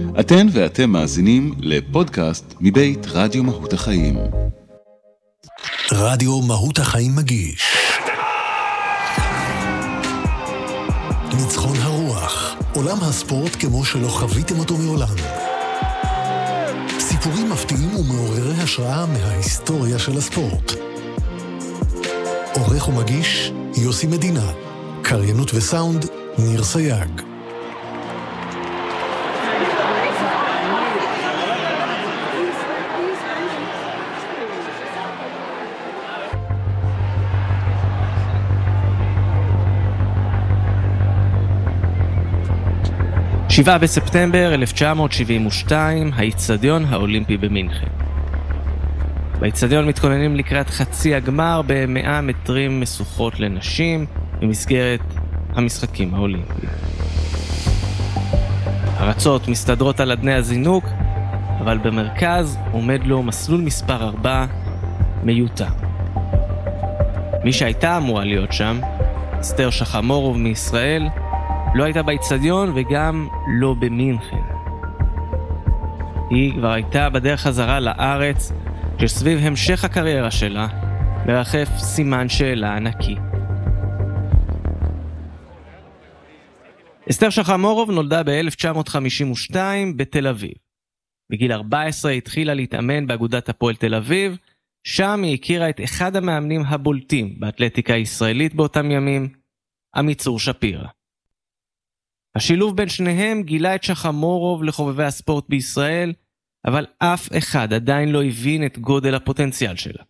אתן ואתם מאזינים לפודקאסט מבית רדיו מהות החיים. רדיו מהות החיים מגיש ניצחון הרוח, עולם הספורט כמו שלא חוויתם אותו מעולם. סיפורים מפתיעים ומעוררי השראה מההיסטוריה של הספורט. עורך ומגיש יוסי מדינה, קריינות וסאונד ניר סייג. שבעה בספטמבר 1972, האיצטדיון האולימפי במינכן. באיצטדיון מתכוננים לקראת חצי הגמר ב100 מטרים משוכות לנשים במסגרת המשחקים האולימפיים. הרצות מסתדרות על אדני הזינוק, אבל במרכז עומד לו מסלול מספר 4 מיותר. מי שהייתה אמורה להיות שם, אסתר שחמורוב מישראל, לא הייתה באיצטדיון וגם לא במינכן. היא כבר הייתה בדרך חזרה לארץ, שסביב המשך הקריירה שלה מרחף סימן שאלה ענקי. אסתר שחמורוב נולדה ב-1952 בתל אביב. בגיל 14 התחילה להתאמן באגודת הפועל תל אביב, שם היא הכירה את אחד המאמנים הבולטים באתלטיקה הישראלית באותם ימים, עמיצור שפירא. השילוב בין שניהם גילה את שחמורוב לחובבי הספורט בישראל, אבל אף אחד עדיין לא הבין את גודל הפוטנציאל שלה.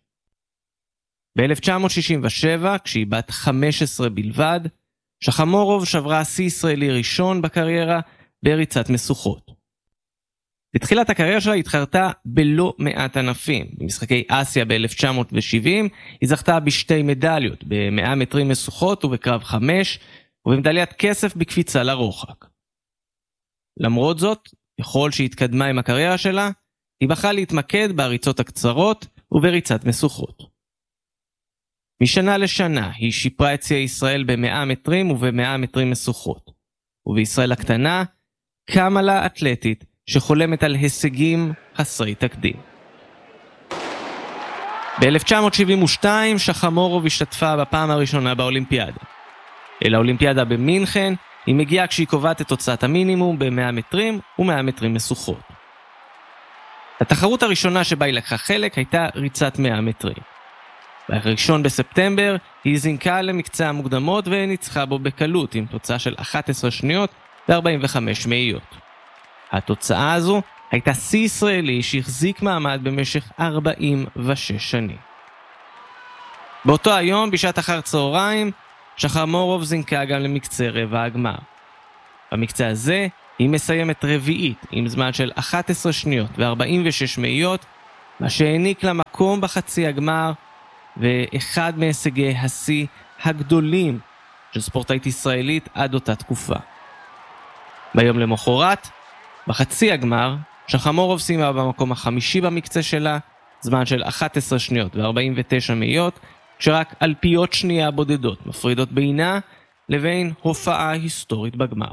ב-1967, כשהיא בת 15 בלבד, שחמורוב שברה שיא ישראלי ראשון בקריירה בריצת משוכות. בתחילת הקריירה שלה התחרתה בלא מעט ענפים. במשחקי אסיה ב-1970 היא זכתה בשתי מדליות, ב100 מטרים משוכות ובקרב 5, ובמדליית כסף בקפיצה לרוחק. למרות זאת, ככל שהתקדמה עם הקריירה שלה, היא בחרה להתמקד בריצות הקצרות ובריצת משוכות. משנה לשנה היא שיפרה את שיא ישראל ב100 מטרים וב100 מטרים משוכות, ובישראל הקטנה קמה לה אתלטית שחולמת על הישגים חסרי תקדים. ב-1972 שחמורוב השתתפה בפעם הראשונה באולימפיאדה. אל האולימפיאדה במינכן היא מגיעה כשהיא קובעת את תוצאת המינימום ב100 מטרים ו100 מטרים משוכות. התחרות הראשונה שבה היא לקחה חלק הייתה ריצת 100 מטרים. ב1 בספטמבר היא זינקה למקצה המוקדמות וניצחה בו בקלות עם תוצאה של 11 שניות ו45 מאיות. התוצאה הזו הייתה שיא ישראלי שהחזיק מעמד במשך 46 שנים. באותו היום, בשעת אחר צהריים, שחמורוב זינקה גם למקצה רבע הגמר. במקצה הזה היא מסיימת רביעית עם זמן של 11 שניות ו46 מאיות, מה שהעניק לה מקום בחצי הגמר ואחד מהישגי השיא הגדולים של ספורטאית ישראלית עד אותה תקופה. ביום למחרת, בחצי הגמר, שחמורוב סיימה במקום החמישי במקצה שלה, זמן של 11 שניות ו49 מאיות, כשרק אלפיות שנייה בודדות מפרידות בינה לבין הופעה היסטורית בגמר.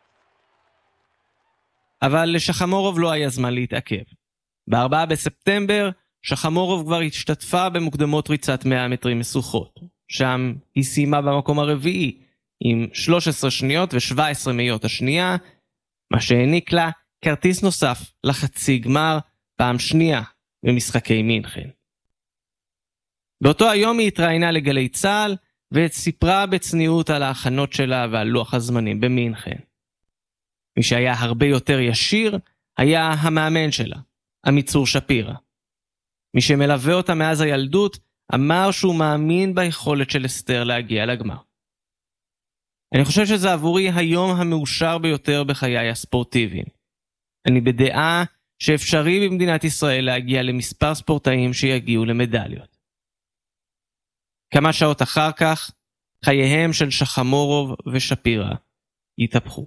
אבל לשחמורוב לא היה זמן להתעכב. ב4 בספטמבר שחמורוב כבר השתתפה במוקדמות ריצת 100 מטרים משוכות. שם היא סיימה במקום הרביעי עם 13 שניות ו17 מאיות השנייה, מה שהעניק לה כרטיס נוסף לחצי גמר פעם שנייה במשחקי מינכן. באותו היום היא התראיינה לגלי צה"ל וסיפרה בצניעות על ההכנות שלה ועל לוח הזמנים במינכן. מי שהיה הרבה יותר ישיר היה המאמן שלה, עמיצור שפירא. מי שמלווה אותה מאז הילדות אמר שהוא מאמין ביכולת של אסתר להגיע לגמר. אני חושב שזה עבורי היום המאושר ביותר בחיי הספורטיביים. אני בדעה שאפשרי במדינת ישראל להגיע למספר ספורטאים שיגיעו למדליות. כמה שעות אחר כך, חייהם של שחמורוב ושפירא התהפכו.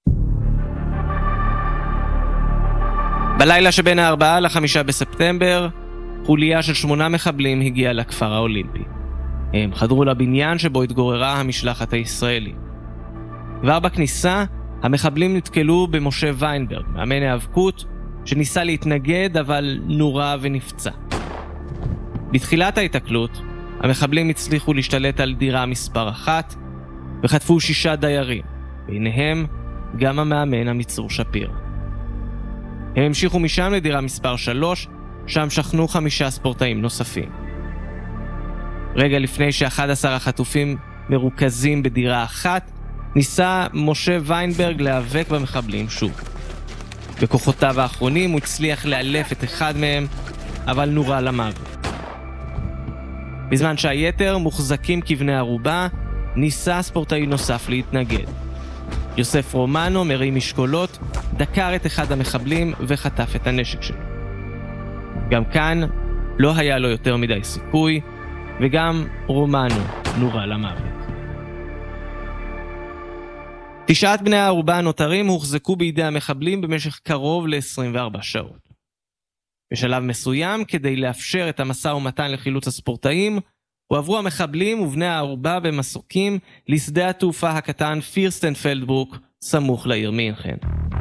בלילה שבין 4 ל-5 בספטמבר, חוליה של 8 מחבלים הגיעה לכפר האולימפי. הם חדרו לבניין שבו התגוררה המשלחת הישראלית. כבר בכניסה המחבלים נתקלו במשה ויינברג, מאמן האבקות, שניסה להתנגד אבל נורה ונפצע. בתחילת ההתקלות, המחבלים הצליחו להשתלט על דירה מספר 1 וחטפו 6 דיירים, ביניהם גם המאמן עמיצור שפירא. הם המשיכו משם לדירה מספר 3, שם שכנו 5 ספורטאים נוספים. רגע לפני ש11 החטופים מרוכזים בדירה 1, ניסה משה ויינברג להיאבק במחבלים שוב. בכוחותיו האחרונים הוא הצליח לאלף את אחד מהם, אבל נורה למוות. בזמן שהיתר מוחזקים כבני ערובה, ניסה ספורטאי נוסף להתנגד. יוסף רומנו, מרי משקולות, דקר את אחד המחבלים וחטף את הנשק שלו. גם כאן לא היה לו יותר מדי סיכוי, וגם רומנו נורה למוות. 9 בני הערובה הנותרים הוחזקו בידי המחבלים במשך קרוב ל-24 שעות. בשלב מסוים, כדי לאפשר את המשא ומתן לחילוץ הספורטאים, הועברו המחבלים ובני הערובה במסוקים לשדה התעופה הקטן פירסטנפלדברוק, סמוך לעיר מינכן.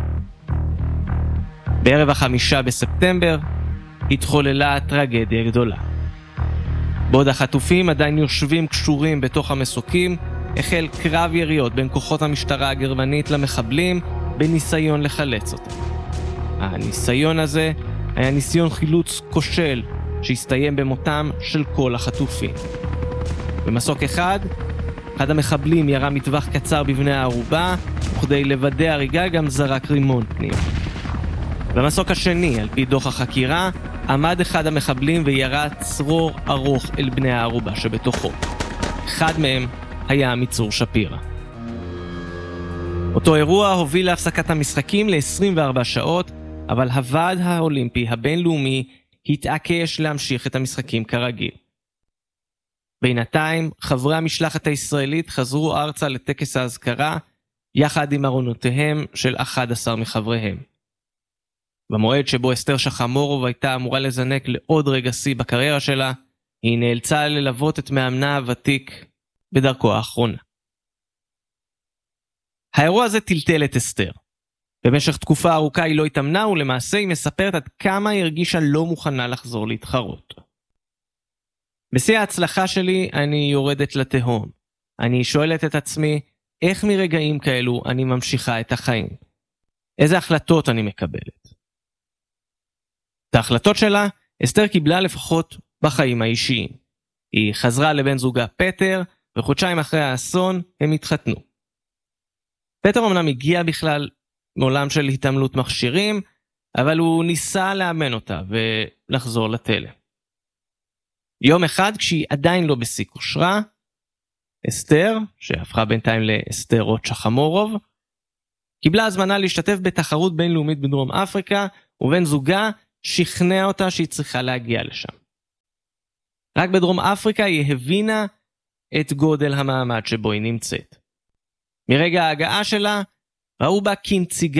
בערב 5 בספטמבר התחוללה טרגדיה גדולה. בעוד החטופים עדיין יושבים קשורים בתוך המסוקים, החל קרב יריות בין כוחות המשטרה הגרמנית למחבלים בניסיון לחלץ אותם. הניסיון הזה היה ניסיון חילוץ כושל שהסתיים במותם של כל החטופים. במסוק אחד המחבלים ירה מטווח קצר בבני הערובה, וכדי לוודא הריגה גם זרק רימון פנימה. במסוק השני, על פי דוח החקירה, עמד אחד המחבלים וירה צרור ארוך אל בני הערובה שבתוכו. אחד מהם היה עמיצור שפירא. אותו אירוע הוביל להפסקת המשחקים ל-24 שעות, אבל הוועד האולימפי הבינלאומי התעקש להמשיך את המשחקים כרגיל. בינתיים, חברי המשלחת הישראלית חזרו ארצה לטקס ההזכרה, יחד עם ארונותיהם של 11 מחבריהם. במועד שבו אסתר שחמורוב הייתה אמורה לזנק לעוד רגע שיא בקריירה שלה, היא נאלצה ללוות את מאמנה הוותיק בדרכו האחרונה. האירוע הזה טלטל את אסתר. במשך תקופה ארוכה היא לא התאמנה, ולמעשה היא מספרת עד כמה היא הרגישה לא מוכנה לחזור להתחרות. בשיא ההצלחה שלי אני יורדת לתהום. אני שואלת את עצמי, איך מרגעים כאלו אני ממשיכה את החיים? איזה החלטות אני מקבלת? את ההחלטות שלה, אסתר קיבלה לפחות בחיים האישיים. היא חזרה לבן זוגה פטר, וחודשיים אחרי האסון הם התחתנו. פטר אמנם הגיע בכלל מעולם של התעמלות מכשירים, אבל הוא ניסה לאמן אותה ולחזור לתלם. יום אחד, כשהיא עדיין לא בשיא כושרה, אסתר, שהפכה בינתיים לאסתר רוט שחמורוב, קיבלה הזמנה להשתתף בתחרות בינלאומית בדרום אפריקה, ובן זוגה שכנע אותה שהיא צריכה להגיע לשם. רק בדרום אפריקה היא הבינה את גודל המעמד שבו היא נמצאת. מרגע ההגעה שלה, ראו בה כנציגה